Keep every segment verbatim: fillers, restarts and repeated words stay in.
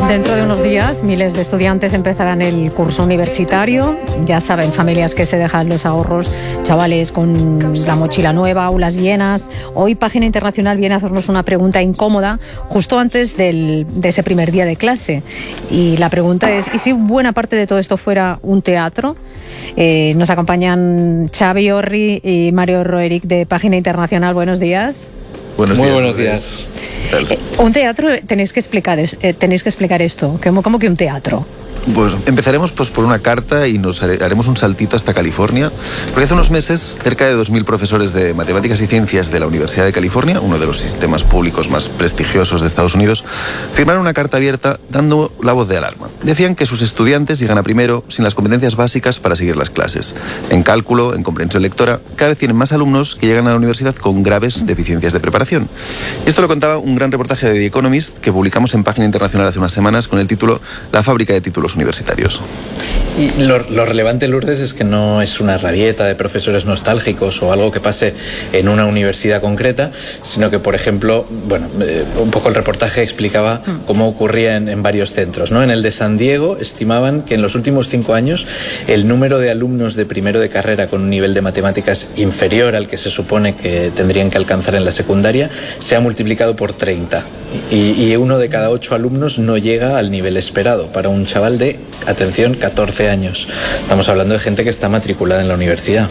Dentro de unos días, miles de estudiantes empezarán el curso universitario. Ya saben, familias que se dejan los ahorros, chavales con la mochila nueva, aulas llenas. Hoy Página Internacional viene a hacernos una pregunta incómoda justo antes del, de ese primer día de clase. Y la pregunta es, ¿y si buena parte de todo esto fuera un teatro? Eh, nos acompañan Xavi Orri y Mario Roerich de Página Internacional. Buenos días. Buenos Muy días, buenos días. Eh, un teatro, tenéis que explicar, eh, tenéis que explicar esto. ¿Cómo, cómo que un teatro? Pues empezaremos pues, por una carta y nos haremos un saltito hasta California, porque hace unos meses cerca de dos mil profesores de matemáticas y ciencias de la Universidad de California, uno de los sistemas públicos más prestigiosos de Estados Unidos, firmaron una carta abierta dando la voz de alarma. Decían que sus estudiantes llegan a primero sin las competencias básicas para seguir las clases. En cálculo, en comprensión lectora, cada vez tienen más alumnos que llegan a la universidad con graves deficiencias de preparación. Y esto lo contaba un gran reportaje de The Economist que publicamos en Página Internacional hace unas semanas con el título La fábrica de títulos universitarios. Y lo, lo relevante, Lourdes, es que no es una rabieta de profesores nostálgicos o algo que pase en una universidad concreta, sino que, por ejemplo, bueno, eh, un poco el reportaje explicaba cómo ocurría en, en varios centros, ¿no? En el de San Diego estimaban que en los últimos cinco años el número de alumnos de primero de carrera con un nivel de matemáticas inferior al que se supone que tendrían que alcanzar en la secundaria se ha multiplicado por treinta. Y, y uno de cada ocho alumnos no llega al nivel esperado para un chaval de, atención, catorce años. Estamos hablando de gente que está matriculada en la universidad.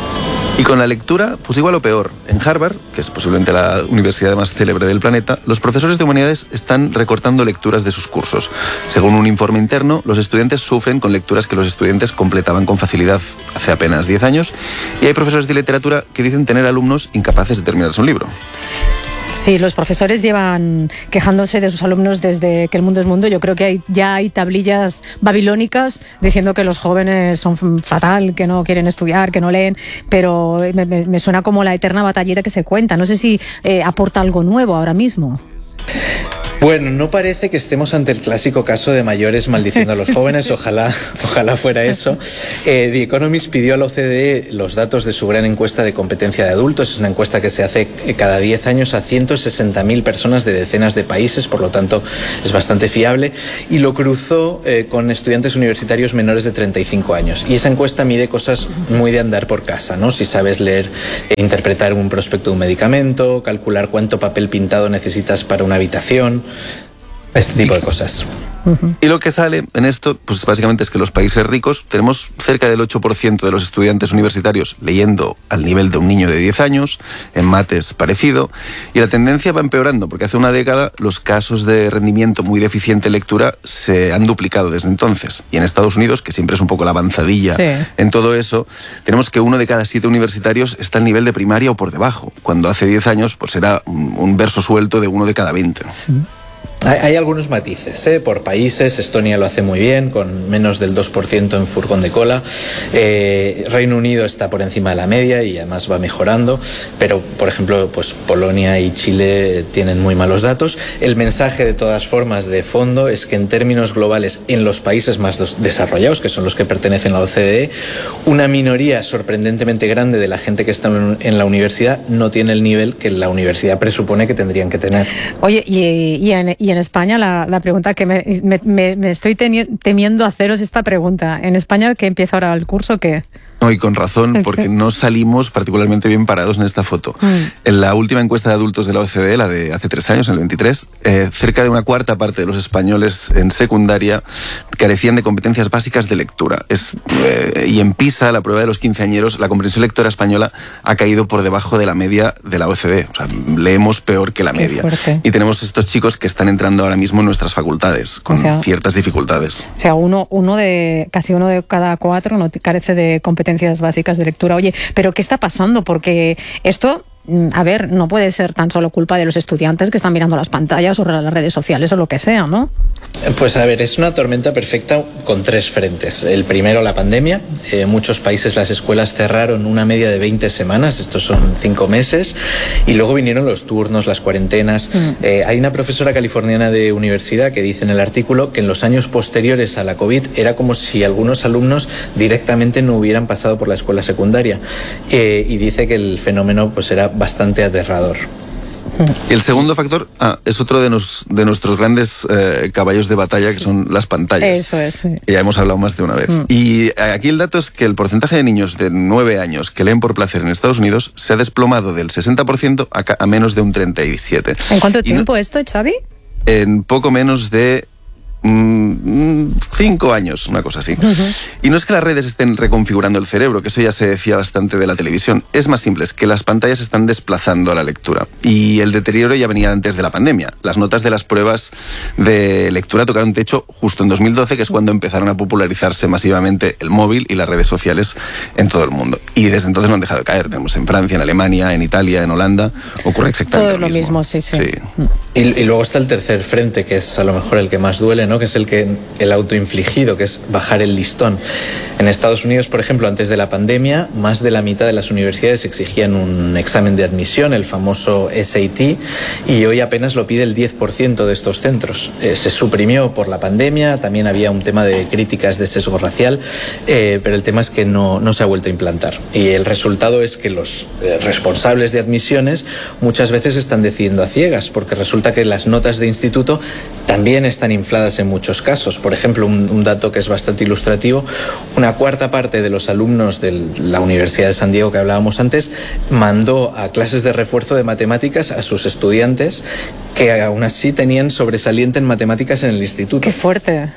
Y con la lectura, pues igual o peor. En Harvard, que es posiblemente la universidad más célebre del planeta, los profesores de humanidades están recortando lecturas de sus cursos. Según un informe interno, los estudiantes sufren con lecturas que los estudiantes completaban con facilidad hace apenas diez años, y hay profesores de literatura que dicen tener alumnos incapaces de terminarse un libro. Sí, los profesores llevan quejándose de sus alumnos desde que el mundo es mundo. Yo creo que hay, ya hay tablillas babilónicas diciendo que los jóvenes son fatal, que no quieren estudiar, que no leen, pero me, me, me suena como la eterna batallita que se cuenta. No sé si eh, aporta algo nuevo ahora mismo. Bueno, no parece que estemos ante el clásico caso de mayores maldiciendo a los jóvenes, ojalá, ojalá fuera eso. Eh, The Economist pidió a la O C D E los datos de su gran encuesta de competencia de adultos. Es una encuesta que se hace cada diez años a ciento sesenta mil personas de decenas de países, por lo tanto es bastante fiable, y lo cruzó eh, con estudiantes universitarios menores de treinta y cinco años. Y esa encuesta mide cosas muy de andar por casa, ¿no? Si sabes leer e interpretar un prospecto de un medicamento, calcular cuánto papel pintado necesitas para una habitación, este tipo de cosas. Y lo que sale en esto, pues básicamente es que los países ricos tenemos cerca del ocho por ciento de los estudiantes universitarios leyendo al nivel de un niño de diez años, en mates parecido, y la tendencia va empeorando, porque hace una década los casos de rendimiento muy deficiente en lectura se han duplicado desde entonces. Y en Estados Unidos, que siempre es un poco la avanzadilla sí. en todo eso, tenemos que uno de cada siete universitarios está al nivel de primaria o por debajo, cuando hace diez años pues era un, un verso suelto de uno de cada veinte. Sí. Hay, hay algunos matices, ¿eh? Por países. Estonia lo hace muy bien, con menos del dos por ciento en furgón de cola. Eh, Reino Unido está por encima de la media y además va mejorando. Pero, por ejemplo, pues Polonia y Chile tienen muy malos datos. El mensaje, de todas formas, de fondo es que en términos globales, en los países más desarrollados, que son los que pertenecen a la O C D E, una minoría sorprendentemente grande de la gente que está en la universidad no tiene el nivel que la universidad presupone que tendrían que tener. Oye, y, y en... Y en España, la, la pregunta que me, me, me estoy temiendo haceros esta pregunta. ¿En España que empieza ahora el curso qué? No, y con razón, porque no salimos particularmente bien parados en esta foto. Mm. En la última encuesta de adultos de la O C D E, la de hace tres años, en el veintitrés, eh, cerca de una cuarta parte de los españoles en secundaria carecían de competencias básicas de lectura. Es, eh, y en PISA, la prueba de los quinceañeros, la comprensión lectora española ha caído por debajo de la media de la O C D E. O sea, leemos peor que la Qué media. Fuerte. Y tenemos estos chicos que están entrando ahora mismo en nuestras facultades, con o sea, ciertas dificultades. O sea, uno, uno de, casi uno de cada cuatro no carece de competencias básicas de lectura. Oye, ¿pero qué está pasando? Porque esto, a ver, no puede ser tan solo culpa de los estudiantes que están mirando las pantallas o las redes sociales o lo que sea, ¿no? Pues a ver, es una tormenta perfecta con tres frentes. El primero, la pandemia. En eh, muchos países las escuelas cerraron una media de veinte semanas, estos son cinco meses, y luego vinieron los turnos, las cuarentenas. Mm. Eh, hay una profesora californiana de universidad que dice en el artículo que en los años posteriores a la COVID era como si algunos alumnos directamente no hubieran pasado por la escuela secundaria. Eh, y dice que el fenómeno pues era bastante aterrador. Y el segundo factor ah, es otro de, nos, de nuestros grandes eh, caballos de batalla, que son las pantallas. Eso es, sí. Que ya hemos hablado más de una vez. Mm. Y aquí el dato es que el porcentaje de niños de nueve años que leen por placer en Estados Unidos se ha desplomado del sesenta por ciento a, a menos de un treinta y siete por ciento. ¿En cuánto tiempo no, esto, Xavi? En poco menos de Mm, cinco años, una cosa así. Uh-huh. Y no es que las redes estén reconfigurando el cerebro, que eso ya se decía bastante de la televisión. Es más simple, es que las pantallas están desplazando a la lectura. Y el deterioro ya venía antes de la pandemia. Las notas de las pruebas de lectura tocaron techo justo en dos mil doce, que es cuando empezaron a popularizarse masivamente el móvil y las redes sociales en todo el mundo. Y desde entonces no han dejado de caer. Tenemos en Francia, en Alemania, en Italia, en Holanda. Ocurre exactamente todo lo mismo. mismo sí, sí. sí. Y, y luego está el tercer frente, que es a lo mejor el que más duele, ¿no? Que es el que el autoinfligido, que es bajar el listón. En Estados Unidos, por ejemplo, antes de la pandemia, más de la mitad de las universidades exigían un examen de admisión, el famoso S A T, y hoy apenas lo pide el diez por ciento de estos centros. Eh, se suprimió por la pandemia, también había un tema de críticas de sesgo racial, eh, pero el tema es que no, no se ha vuelto a implantar. Y el resultado es que los eh, responsables de admisiones muchas veces están decidiendo a ciegas, porque resulta que las notas de instituto también están infladas en muchos casos. Por ejemplo, un, un dato que es bastante ilustrativo, una cuarta parte de los alumnos de la Universidad de San Diego que hablábamos antes mandó a clases de refuerzo de matemáticas a sus estudiantes que aún así tenían sobresaliente en matemáticas en el instituto. ¡Qué fuerte!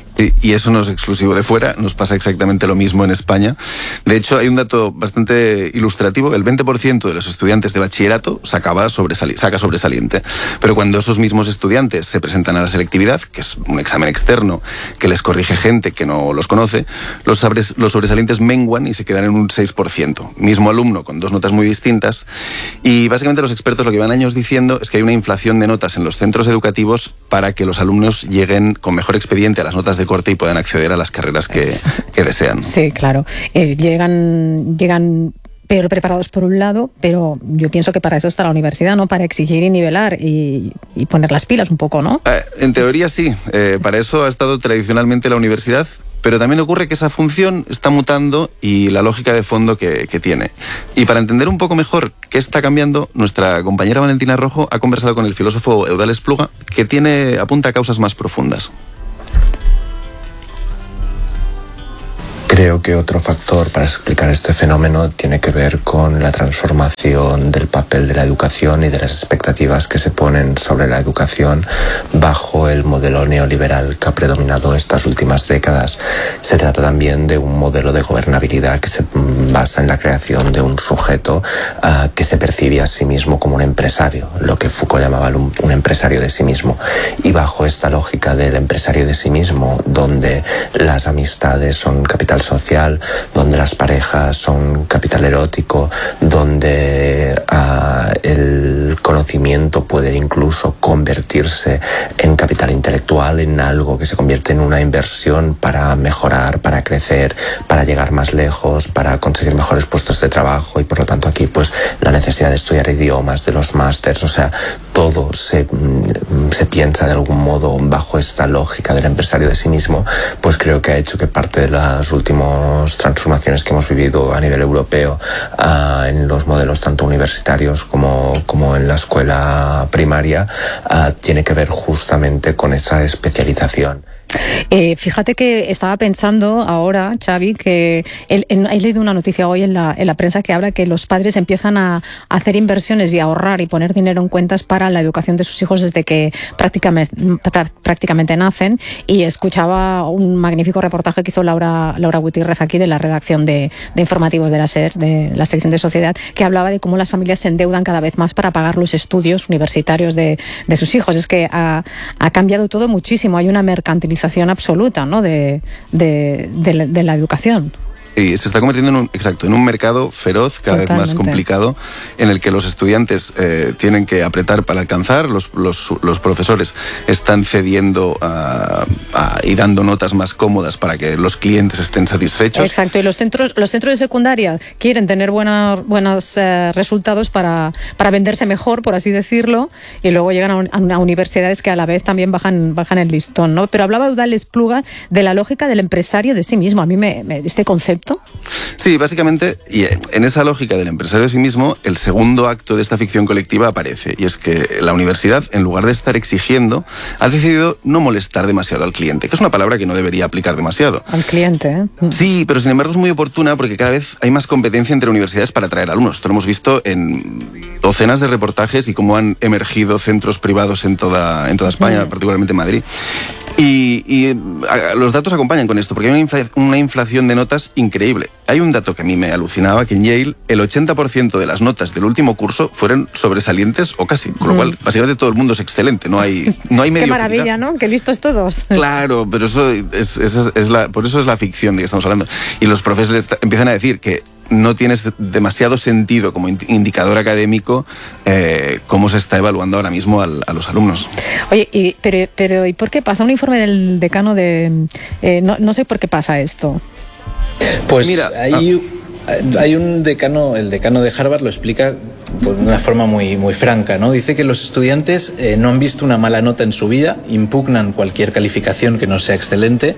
Y eso no es exclusivo de fuera, nos pasa exactamente lo mismo en España. De hecho, hay un dato bastante ilustrativo: el veinte por ciento de los estudiantes de bachillerato sacaba sobresali- saca sobresaliente. Pero cuando esos mismos estudiantes se presentan a la selectividad, que es un examen externo que les corrige gente que no los conoce, los, sobres- los sobresalientes menguan y se quedan en un seis por ciento. Mismo alumno con dos notas muy distintas. Y básicamente los expertos lo que van años diciendo es que hay una inflación de notas en los centros educativos para que los alumnos lleguen con mejor expediente a las notas de corte y puedan acceder a las carreras que, que desean. Sí, claro. Eh, llegan, llegan peor preparados por un lado, pero yo pienso que para eso está la universidad, ¿no? Para exigir y nivelar y, y poner las pilas un poco, ¿no? Eh, en teoría sí. Eh, para eso ha estado tradicionalmente la universidad. Pero también ocurre que esa función está mutando y la lógica de fondo que, que tiene. Y para entender un poco mejor qué está cambiando, nuestra compañera Valentina Rojo ha conversado con el filósofo Eudald Espluga, que tiene, apunta a causas más profundas. Creo que otro factor para explicar este fenómeno tiene que ver con la transformación del papel de la educación y de las expectativas que se ponen sobre la educación bajo el modelo neoliberal que ha predominado estas últimas décadas. Se trata también de un modelo de gobernabilidad que se basa en la creación de un sujeto uh, que se percibe a sí mismo como un empresario, lo que Foucault llamaba un, un empresario de sí mismo. Y bajo esta lógica del empresario de sí mismo, donde las amistades son capital social, donde las parejas son capital erótico, donde uh, el conocimiento puede incluso convertirse en capital intelectual, en algo que se convierte en una inversión para mejorar, para crecer, para llegar más lejos, para conseguir mejores puestos de trabajo, y por lo tanto aquí pues la necesidad de estudiar idiomas, de los másters, o sea, todo se, se piensa de algún modo bajo esta lógica del empresario de sí mismo. Pues creo que ha hecho que parte de las últimas transformaciones que hemos vivido a nivel europeo uh, en los modelos tanto universitarios como, como en la escuela primaria uh, tiene que ver justamente con esa especialización. Eh, fíjate que estaba pensando ahora, Xavi, que el, en, he leído una noticia hoy en la, en la prensa que habla que los padres empiezan a, a hacer inversiones y a ahorrar y poner dinero en cuentas para la educación de sus hijos desde que prácticamente, prácticamente nacen. Y escuchaba un magnífico reportaje que hizo Laura, Laura Gutiérrez aquí de la redacción de, de informativos de la SER, de la sección de Sociedad, que hablaba de cómo las familias se endeudan cada vez más para pagar los estudios universitarios de, de sus hijos. Es que ha, ha cambiado todo muchísimo. Hay una mercantilización absoluta, ¿no? de, de, de, la, de la educación. Y se está convirtiendo en un, exacto, en un mercado feroz, cada Totalmente. vez más complicado, en el que los estudiantes eh, tienen que apretar para alcanzar, los, los, los profesores están cediendo a, a, y dando notas más cómodas para que los clientes estén satisfechos. Exacto, y los centros, los centros de secundaria quieren tener buena, buenos eh, resultados para, para venderse mejor, por así decirlo, y luego llegan a, un, a universidades que a la vez también bajan, bajan el listón, ¿no? Pero hablaba Eudald Espluga de la lógica del empresario de sí mismo. A mí me, me este concepto concepto? Sí, básicamente, y en esa lógica del empresario de sí mismo, el segundo acto de esta ficción colectiva aparece, y es que la universidad, en lugar de estar exigiendo, ha decidido no molestar demasiado al cliente, que es una palabra que no debería aplicar demasiado. Al cliente, ¿eh? Sí, pero sin embargo es muy oportuna porque cada vez hay más competencia entre universidades para atraer alumnos. Esto lo hemos visto en docenas de reportajes y cómo han emergido centros privados en toda, en toda España, mm. particularmente en Madrid. Y, y los datos acompañan con esto, porque hay una, infla, una inflación de notas increíble. Hay un dato que a mí me alucinaba, que en Yale el ochenta por ciento de las notas del último curso fueron sobresalientes o casi, con lo cual básicamente todo el mundo es excelente, no hay, no hay medio. Qué maravilla, ¿no? Qué listos todos. Claro, pero eso es, es, es la, por eso es la ficción de que estamos hablando. Y los profesores empiezan a decir que no tiene demasiado sentido como indicador académico eh, cómo se está evaluando ahora mismo al, a los alumnos. Oye, y, pero, pero ¿y por qué pasa? Un informe del decano de... Eh, no, no sé por qué pasa esto. Pues mira, hay, ah. hay un decano, el decano de Harvard lo explica pues, de una forma muy, muy franca, ¿no? Dice que los estudiantes eh, no han visto una mala nota en su vida, impugnan cualquier calificación que no sea excelente,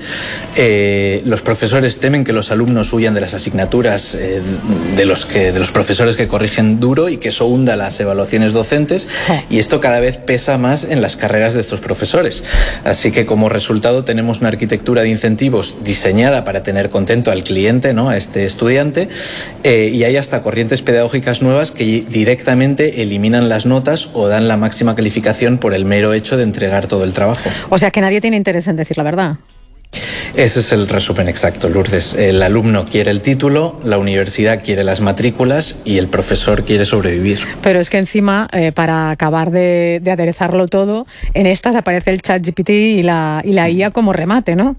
eh, los profesores temen que los alumnos huyan de las asignaturas eh, de, los que, de los profesores que corrigen duro y que eso hunda las evaluaciones docentes, y esto cada vez pesa más en las carreras de estos profesores. Así que como resultado tenemos una arquitectura de incentivos diseñada para tener contento al cliente, ¿no? A este estudiante, eh, y hay hasta corrientes pedagógicas nuevas que directamente eliminan las notas o dan la máxima calificación por el mero hecho de entregar todo el trabajo. O sea que nadie tiene interés en decir la verdad. Ese es el resumen exacto, Lourdes. El alumno quiere el título, la universidad quiere las matrículas y el profesor quiere sobrevivir. Pero es que encima, eh, para acabar de, de aderezarlo todo, en estas aparece el ChatGPT y la, y la I A como remate, ¿no?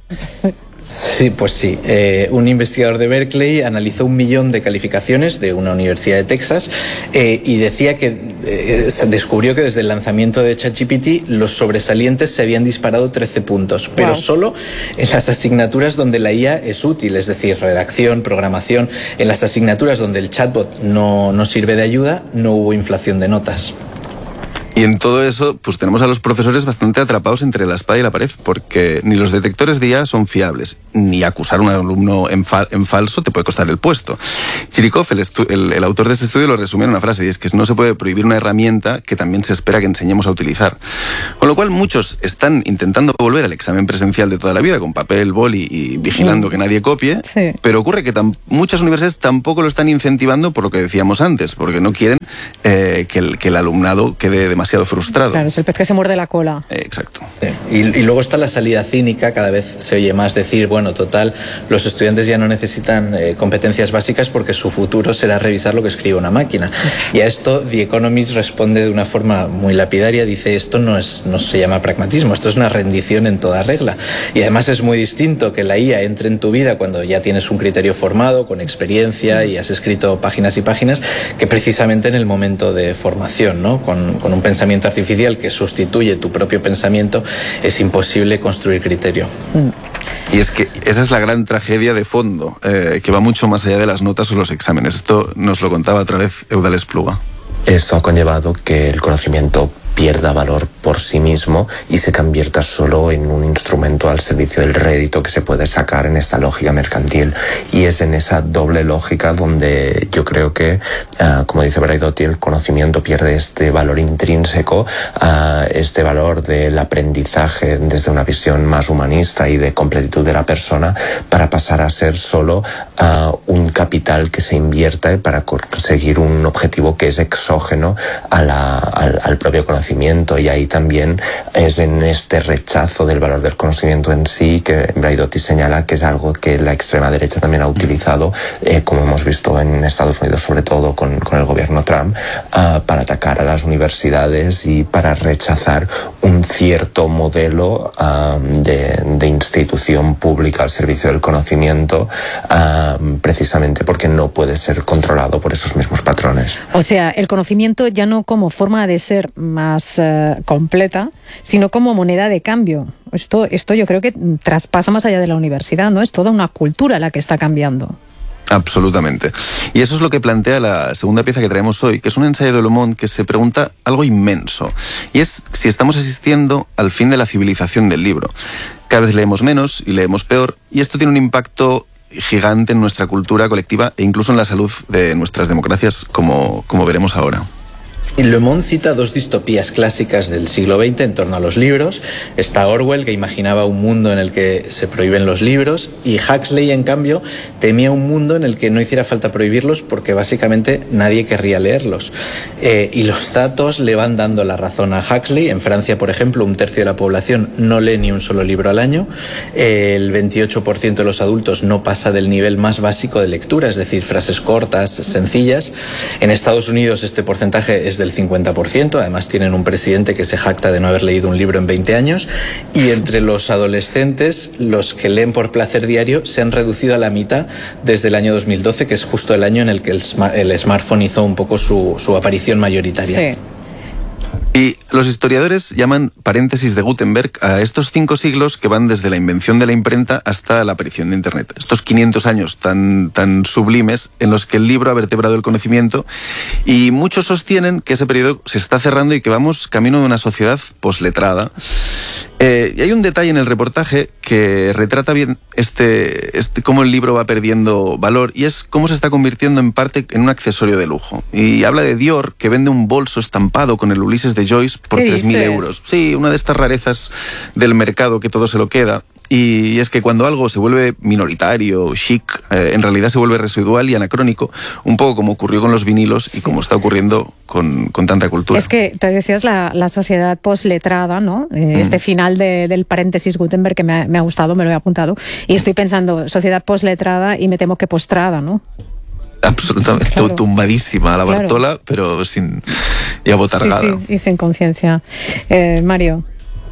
Sí, pues sí. Eh, un investigador de Berkeley analizó un millón de calificaciones de una universidad de Texas eh, y decía que eh, descubrió que desde el lanzamiento de ChatGPT los sobresalientes se habían disparado trece puntos, pero wow. solo en las asignaturas donde la I A es útil, es decir, redacción, programación. En las asignaturas donde el chatbot no, no sirve de ayuda, no hubo inflación de notas. Y en todo eso, pues tenemos a los profesores bastante atrapados entre la espada y la pared, porque ni los detectores de I A son fiables, ni acusar a un alumno en, fa en falso te puede costar el puesto. Chirikov, el, el, el autor de este estudio, lo resume en una frase, y es que no se puede prohibir una herramienta que también se espera que enseñemos a utilizar. Con lo cual, muchos están intentando volver al examen presencial de toda la vida, con papel, boli y vigilando que nadie copie, sí. pero ocurre que muchas universidades tampoco lo están incentivando por lo que decíamos antes, porque no quieren eh, que, el, que el alumnado quede demasiado demasiado frustrado. Claro, es el pez que se muerde la cola. Eh, exacto. Sí. Y, y luego está la salida cínica, cada vez se oye más decir, bueno, total, los estudiantes ya no necesitan eh, competencias básicas porque su futuro será revisar lo que escribe una máquina. Y a esto The Economist responde de una forma muy lapidaria, dice, esto no, es, no se llama pragmatismo, esto es una rendición en toda regla. Y además es muy distinto que la I A entre en tu vida cuando ya tienes un criterio formado, con experiencia y has escrito páginas y páginas, que precisamente en el momento de formación, ¿no? Con, con un pensamiento artificial que sustituye tu propio pensamiento, es imposible construir criterio. Y es que esa es la gran tragedia de fondo, eh, que va mucho más allá de las notas o los exámenes. Esto nos lo contaba otra vez Eudal Espluga. Esto ha conllevado que el conocimiento pierda valor por sí mismo y se convierta solo en un instrumento al servicio del rédito que se puede sacar en esta lógica mercantil. Y es en esa doble lógica donde yo creo que, uh, como dice Braidotti, el conocimiento pierde este valor intrínseco, uh, este valor del aprendizaje desde una visión más humanista y de completitud de la persona, para pasar a ser solo uh, un capital que se invierta para conseguir un objetivo que es exógeno a la, al, al propio conocimiento. Y ahí también es en este rechazo del valor del conocimiento en sí que Braidotti señala que es algo que la extrema derecha también ha utilizado, eh, como hemos visto en Estados Unidos, sobre todo con, con el gobierno Trump, uh, para atacar a las universidades y para rechazar un cierto modelo uh, de, de institución pública al servicio del conocimiento, uh, precisamente porque no puede ser controlado por esos mismos patrones. O sea, el conocimiento ya no como forma de ser más más uh, completa, sino como moneda de cambio. Esto, esto yo creo que traspasa más allá de la universidad, ¿no? Es toda una cultura la que está cambiando. Absolutamente. Y eso es lo que plantea la segunda pieza que traemos hoy, que es un ensayo de Le Monde que se pregunta algo inmenso. Y es si estamos asistiendo al fin de la civilización del libro. Cada vez leemos menos y leemos peor, y esto tiene un impacto gigante en nuestra cultura colectiva e incluso en la salud de nuestras democracias, como, como veremos ahora. Le Monde cita dos distopías clásicas del siglo veinte en torno a los libros. Está Orwell, que imaginaba un mundo en el que se prohíben los libros, y Huxley, en cambio, temía un mundo en el que no hiciera falta prohibirlos porque básicamente nadie querría leerlos. Eh, y los datos le van dando la razón a Huxley. En Francia, por ejemplo, un tercio de la población no lee ni un solo libro al año. Eh, el veintiocho por ciento de los adultos no pasa del nivel más básico de lectura, es decir, frases cortas, sencillas. En Estados Unidos este porcentaje es del cincuenta por ciento, además tienen un presidente que se jacta de no haber leído un libro en veinte años, y entre los adolescentes, los que leen por placer diario se han reducido a la mitad desde el año dos mil doce, que es justo el año en el que el, el smartphone hizo un poco su, su aparición mayoritaria. Sí. Y los historiadores llaman paréntesis de Gutenberg a estos cinco siglos que van desde la invención de la imprenta hasta la aparición de Internet. Estos quinientos años tan, tan sublimes en los que el libro ha vertebrado el conocimiento, y muchos sostienen que ese periodo se está cerrando y que vamos camino de una sociedad posletrada. Eh, y hay un detalle en el reportaje que retrata bien este, este cómo el libro va perdiendo valor, y es cómo se está convirtiendo en parte en un accesorio de lujo. Y habla de Dior, que vende un bolso estampado con el Ulises de Joyce por tres mil euros. Sí, una de estas rarezas del mercado que todo se lo queda. Y es que cuando algo se vuelve minoritario, chic, eh, en realidad se vuelve residual y anacrónico, un poco como ocurrió con los vinilos y sí, como está ocurriendo con, con tanta cultura. Es que te decías la, la sociedad posletrada, ¿no? Eh, mm. Este final de, del paréntesis Gutenberg que me ha, me ha gustado, me lo he apuntado, y estoy pensando, sociedad posletrada, y me temo que postrada, ¿no? Absolutamente, claro. Tumbadísima a la Bartola, claro, pero sin... y abotargada. Sí, sí, y sin conciencia. Eh, Mario...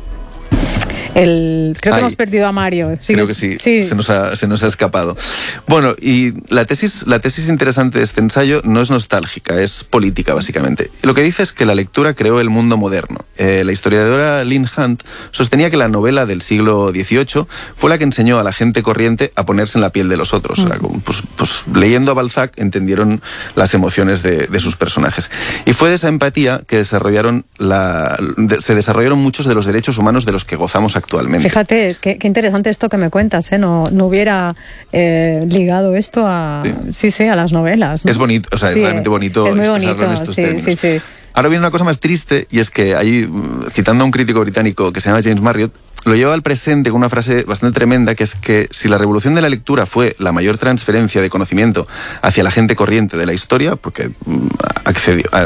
El, creo que Ay, hemos perdido a Mario. ¿Sí? Creo que sí, sí. Se, nos ha, se nos ha escapado. Bueno, y la tesis, la tesis interesante de este ensayo no es nostálgica, es política, básicamente. Lo que dice es que la lectura creó el mundo moderno. Eh, la historiadora Lynn Hunt sostenía que la novela del siglo dieciocho fue la que enseñó a la gente corriente a ponerse en la piel de los otros. Mm. O sea, pues, pues, leyendo a Balzac entendieron las emociones de, de sus personajes. Y fue de esa empatía que desarrollaron la, de, se desarrollaron muchos de los derechos humanos de los que gozamos actualmente. Fíjate, qué, qué interesante esto que me cuentas, ¿eh? No, no hubiera eh, ligado esto a, sí. Sí, sí, a las novelas, ¿no? Es bonito, o sea, sí, es realmente bonito es muy expresarlo bonito, en estos sí, términos. Sí, sí. Ahora viene una cosa más triste, y es que ahí, citando a un crítico británico que se llama James Marriott, lo lleva al presente con una frase bastante tremenda, que es que si la revolución de la lectura fue la mayor transferencia de conocimiento hacia la gente corriente de la historia, porque accedió,